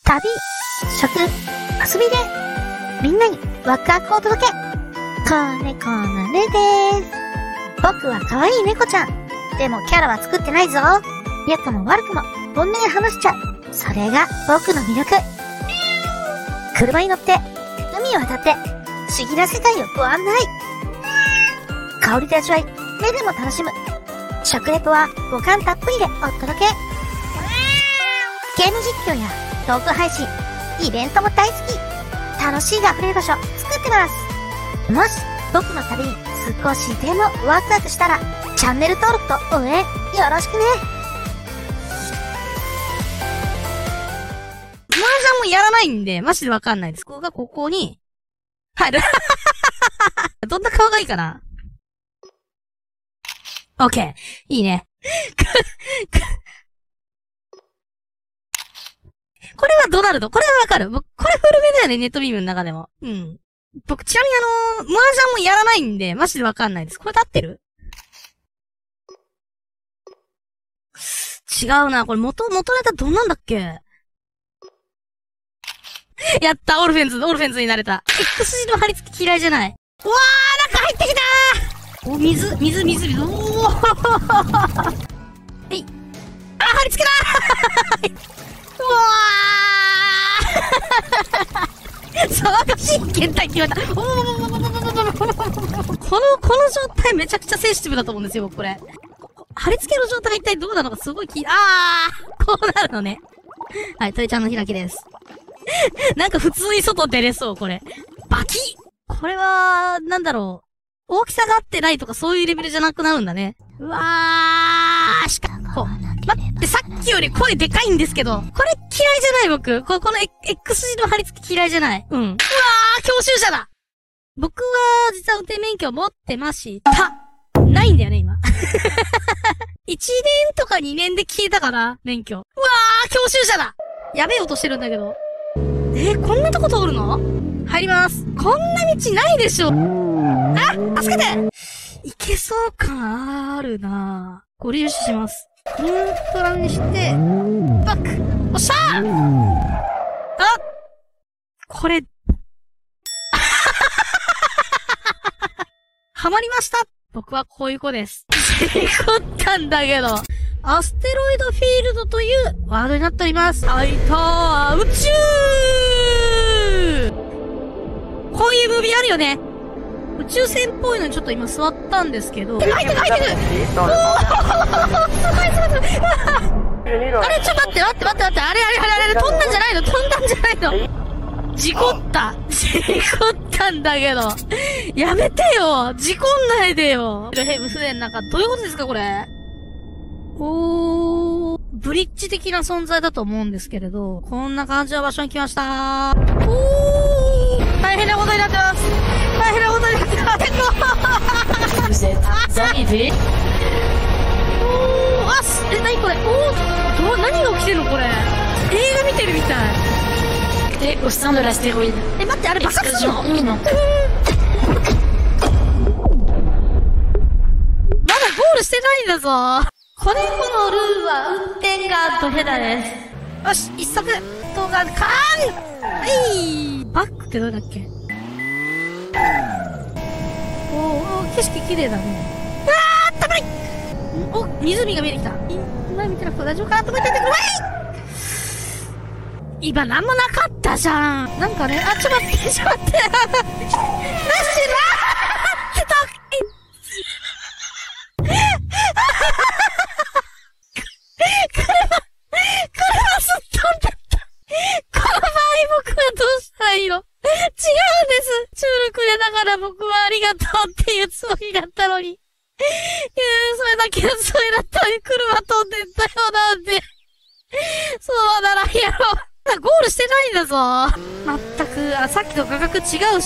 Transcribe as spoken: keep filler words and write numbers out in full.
旅、食、遊びで、みんなにワクワクをお届け。子猫のねでーす。僕は可愛い猫ちゃん。でもキャラは作ってないぞ。良くも悪くも本音で話しちゃう。それが僕の魅力。車に乗って、海を渡って、不思議な世界をご案内。香りと味わい、目でも楽しむ。食レポは五感たっぷりでお届け。ゲーム実況やトーク配信、イベントも大好き。楽しいが溢れる場所作ってます。もし僕の旅に少しでもワクワクしたら、チャンネル登録と応援よろしくね。 麻雀もやらないんで、マジでわかんないです。ここがここに入る。どんな顔がいいかな。オッケー。いいね。これはドナルド。これはわかる。僕、これ古めだよね、ネットビームの中でも。うん。僕、ちなみにあのー、麻雀もやらないんで、マジでわかんないです。これで合ってる？違うな。これ元、元ネタどんなんだっけ？やった、オルフェンズ、オルフェンズになれた。X 字の貼り付き嫌いじゃない。うわー、中入ってきたー！お、水、水、水、水、おーはい。あ、貼り付けだーうわー騒がしい検体って言われた。おーこの、この状態めちゃくちゃセンシティブだと思うんですよ、僕これ。貼り付けの状態が一体どうなのかすごい気、あーこうなるのね。はい、トイちゃんの開きです。なんか普通に外出れそう、これ。バキッこれは、なんだろう。大きさが合ってないとかそういうレベルじゃなくなるんだね。うわーしかこう。待って、さっきより声でかいんですけど。これ嫌いじゃない僕。こ、この X 字の貼り付き嫌いじゃない。うん。うわー教習者だ僕は、実は運転免許持ってました。ないんだよね、今。いちねんとかにねんで消えたから、免許。うわー教習者だやべえ音してるんだけど。えー、こんなとこ通るの？入ります。こんな道ないでしょ。あ、助けていけそう感あるなぁ。ご利用します。ニュートラルにして、バックおっしゃーあこれ、ハマりました僕はこういう子です。事故ったんだけど。アステロイドフィールドというワードになっております。あいたー宇宙こういうムービーあるよね。宇宙船っぽいのにちょっと今座ったんですけど。入ってる入ってるおーすごいすごいすごいあれちょっと待って待って待って待って。あれあれあれあれ飛んだんじゃないの飛んだんじゃないの事故った事故ったんだけど。やめてよ事故んないでよヘブ船の中どういうことですかこれ。おー、ブリッジ的な存在だと思うんですけれど、こんな感じの場所に来ましたー。おー、大変なことになってます。大変なことになってます。 Vous êtes arrivé. おー、あ、す、え、なにこれ。おー、ど、何が起きてるのこれ。映画見てるみたい。 Et au sein de l'astéroïde. え、待って、あれ爆発するの？ Explosion imminente. まだゴールしてないんだぞ。子猫のルーは運転がドヘダです。よし、一足動画、カーンはいバックってどれだっけおー、景色綺麗だね。あー、高いお、湖が見えてきた。前見てなくて大丈夫かなと思っててください今なんもなかったじゃん。なんかね、あ、ちょっと待って、ちょっと待って。なしなーってた僕はありがとうっていうつもりだったのに。いやそれだけのつもりだったのに車飛んでったよなんて。そうならやろう。ゴールしてないんだぞ。まったく、あ、さっきと価格違うし。